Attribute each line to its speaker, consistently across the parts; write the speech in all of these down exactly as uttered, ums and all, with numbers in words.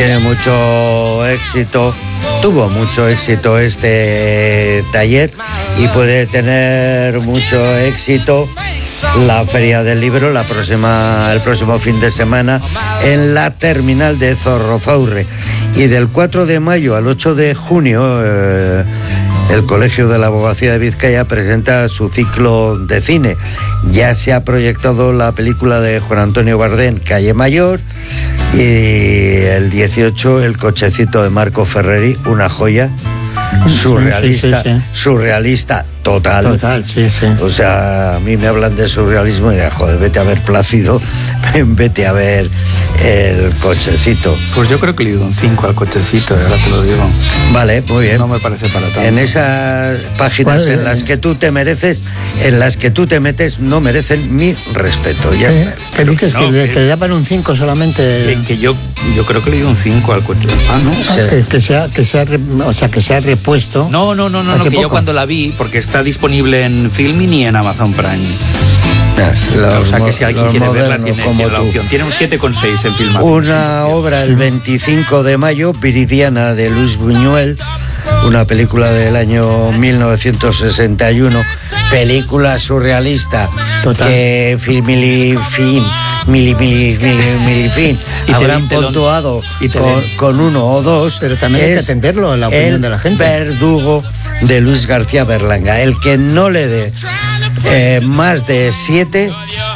Speaker 1: Tiene mucho éxito, tuvo mucho éxito este taller y puede tener mucho éxito la Feria del Libro la próxima, el próximo fin de semana en la terminal de Zorrozaurre. Y del cuatro de mayo al ocho de junio eh, el Colegio de la Abogacía de Vizcaya presenta su ciclo de cine. Ya se ha proyectado la película de Juan Antonio Bardén, Calle Mayor, y el dieciocho El cochecito de Marco Ferreri, una joya surrealista,
Speaker 2: sí, sí, sí.
Speaker 1: surrealista total.
Speaker 2: Total, sí, sí.
Speaker 1: O sea, a mí me hablan de surrealismo y de, joder, vete a ver Plácido, vete a ver El cochecito.
Speaker 3: Pues yo creo que le doy un cinco al cochecito, ahora te lo digo.
Speaker 1: Vale, muy bien.
Speaker 3: No me parece para tanto.
Speaker 1: En esas páginas en las que tú te mereces, en las que tú te metes, no merecen mi respeto. Ya
Speaker 2: ¿Eh?
Speaker 1: está.
Speaker 2: ¿Qué dices?
Speaker 3: No,
Speaker 2: ¿Que le-
Speaker 3: que-
Speaker 2: te daban un cinco solamente?
Speaker 3: Que, que yo, yo creo que le doy un cinco al cochecito. Ah, ¿no?
Speaker 2: Ah, que, que sea, que sea, re- o sea, que sea repuesto.
Speaker 3: No, no, no, no, no
Speaker 2: Hace
Speaker 3: que
Speaker 2: poco.
Speaker 3: yo cuando la vi, porque está disponible en Filmin y en Amazon Prime.
Speaker 1: Los
Speaker 3: O sea que
Speaker 1: mo-
Speaker 3: si alguien
Speaker 1: los
Speaker 3: quiere verla,
Speaker 1: modernos
Speaker 3: tiene,
Speaker 1: como
Speaker 3: tiene la
Speaker 1: tú.
Speaker 3: opción. Tiene un siete coma seis en Filmin.
Speaker 1: Una obra el veinticinco de mayo, Viridiana, de Luis Buñuel, una película del año mil novecientos sesenta y uno, película surrealista
Speaker 2: Total.
Speaker 1: que Filmilifin, Mili, Mili, Mili, Milifin
Speaker 3: Y
Speaker 1: habrán
Speaker 3: telón, telón.
Speaker 1: puntuado
Speaker 3: Y
Speaker 1: con,
Speaker 3: telón.
Speaker 1: con uno o dos.
Speaker 2: Pero también hay que
Speaker 1: es
Speaker 2: atenderlo a la opinión
Speaker 1: El
Speaker 2: de la gente.
Speaker 1: Verdugo de Luis García Berlanga. El que no le dé eh, más de siete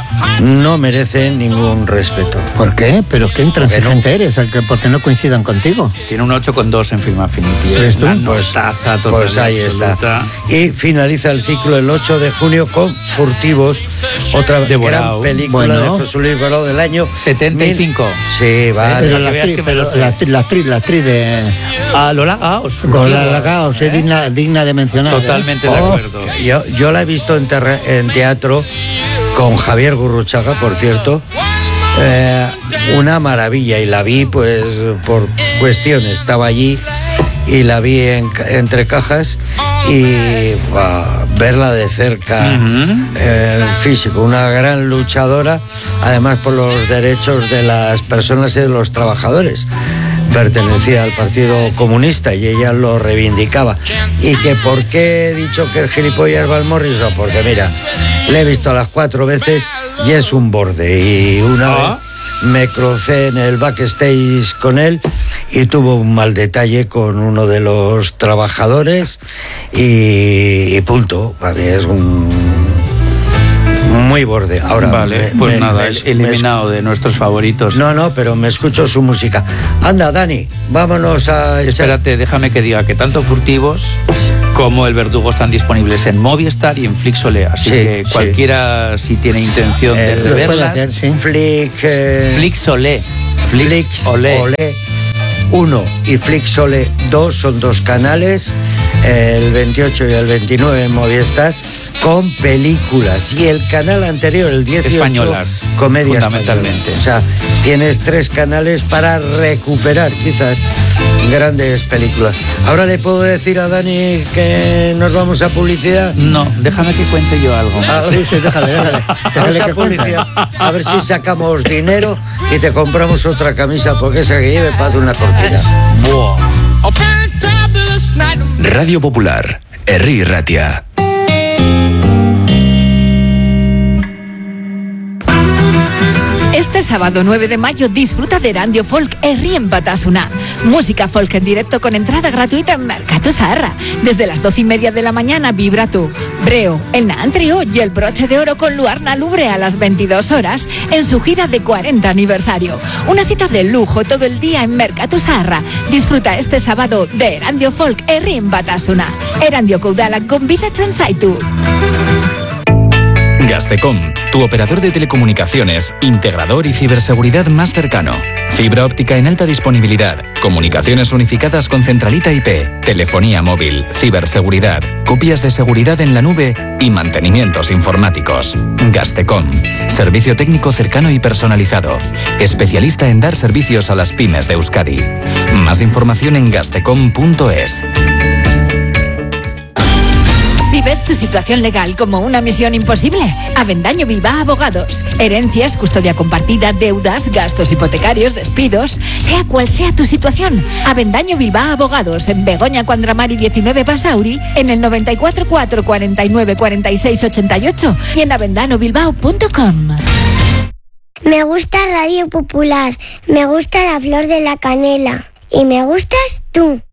Speaker 1: no merece ningún respeto.
Speaker 2: ¿Por qué? ¿Pero qué intransigente eres? ¿El que- ¿Por qué no coincidan contigo?
Speaker 3: Tiene un ocho coma dos en Film Affinity.
Speaker 2: ¿Sí,
Speaker 3: Es
Speaker 2: tú?
Speaker 3: una
Speaker 1: Pues-
Speaker 3: notaza total.
Speaker 1: Pues ahí está. Y finaliza el ciclo el ocho de junio con Furtivos, otra
Speaker 3: De Borao.
Speaker 1: gran película
Speaker 2: Bueno.
Speaker 1: de José Luis Borao del año
Speaker 3: setenta y cinco.
Speaker 1: mil- Sí, vale.
Speaker 2: Pero
Speaker 3: que
Speaker 2: la
Speaker 3: veas
Speaker 2: actriz,
Speaker 3: que me
Speaker 2: pero
Speaker 3: lo sé.
Speaker 2: la actriz, la actriz, la actriz de
Speaker 3: Ah, Lola Gaos.
Speaker 2: Lola Lagaos es digna, digna de mencionar. ¿eh?
Speaker 3: Totalmente de
Speaker 2: Oh,
Speaker 3: acuerdo.
Speaker 1: Yo, yo la he visto en, terre- en teatro con Javier Gurruchaga, por cierto. Eh, una maravilla, y la vi pues por cuestiones, estaba allí y la vi en ca- entre cajas y buah, verla de cerca,
Speaker 3: Ujú.
Speaker 1: el físico, una gran luchadora, además por los derechos de las personas y de los trabajadores. Pertenecía al Partido Comunista y ella lo reivindicaba. ¿Y que por qué he dicho que el gilipollas es Val Morrison? Porque mira, le he visto a las cuatro veces y es un borde. Y una
Speaker 3: Ah.
Speaker 1: vez me crucé en el backstage con él y tuvo un mal detalle con uno de los trabajadores y, y punto. Para mí es un muy borde. Ahora,
Speaker 3: Vale,
Speaker 1: me-
Speaker 3: pues
Speaker 1: me-
Speaker 3: nada,
Speaker 1: me-
Speaker 3: el- eliminado de nuestros favoritos.
Speaker 1: no, no, pero me escucho su música. Anda, Dani, vámonos a echar-
Speaker 3: Espérate, déjame que diga que tanto Furtivos como El Verdugo están disponibles en Movistar y en Flixolé. Así
Speaker 1: Sí,
Speaker 3: que
Speaker 1: sí.
Speaker 3: cualquiera, si tiene intención
Speaker 1: Eh,
Speaker 3: de
Speaker 1: lo
Speaker 2: Lo puede
Speaker 3: verlas,
Speaker 2: hacer, sí.
Speaker 1: Flick, eh,
Speaker 3: Flixolé.
Speaker 1: Flix
Speaker 3: Olé.
Speaker 1: Olé uno y Flix Olé dos son dos canales, el veintiocho y el veintinueve en Movistar, con películas. Y el canal anterior, el dieciocho,
Speaker 3: Españolas,
Speaker 1: comedia
Speaker 3: fundamentalmente.
Speaker 1: española. O sea, tienes tres canales para recuperar quizás grandes películas. Ahora le puedo decir a Dani que nos vamos a publicidad.
Speaker 3: No, déjame que cuente yo algo.
Speaker 1: Ah,
Speaker 2: Sí, sí, déjale, déjale.
Speaker 1: Vamos
Speaker 2: Déjale
Speaker 1: a
Speaker 2: que cuente.
Speaker 1: publicidad, a ver si sacamos dinero y te compramos otra camisa, porque esa que lleve para una cortina.
Speaker 3: Buah.
Speaker 4: Radio Popular, Herri Ratia.
Speaker 5: Este sábado nueve de mayo disfruta de Erandio Folk Herri en Batasuna. Música folk en directo con entrada gratuita en Mercatu Saharra. Desde las doce y media de la mañana vibra tú, Breo, el Naan Trio y el Broche de Oro con Luarna Lubre a las veintidós horas en su gira de cuarenta aniversario. Una cita de lujo todo el día en Mercatu Saharra. Disfruta este sábado de Erandio Folk Herri en Batasuna. Erandio Caudala con Vida Chansaitu.
Speaker 4: Gastecom, tu operador de telecomunicaciones, integrador y ciberseguridad más cercano. Fibra óptica en alta disponibilidad, comunicaciones unificadas con centralita I P, telefonía móvil, ciberseguridad, copias de seguridad en la nube y mantenimientos informáticos. Gastecom, servicio técnico cercano y personalizado, especialista en dar servicios a las pymes de Euskadi. Más información en gastecom punto es.
Speaker 5: Si ves tu situación legal como una misión imposible, Avendaño Bilbao Abogados. Herencias, custodia compartida, deudas, gastos hipotecarios, despidos, sea cual sea tu situación. Avendaño Bilbao Abogados, en Begoña Cuandramari diecinueve Basauri, en el noventa y cuatro cuatro cuarenta y nueve cuarenta y seis ochenta y ocho y en avendano bilbao punto com.
Speaker 6: Me gusta Radio Popular, me gusta La Flor de la Canela y me gustas tú.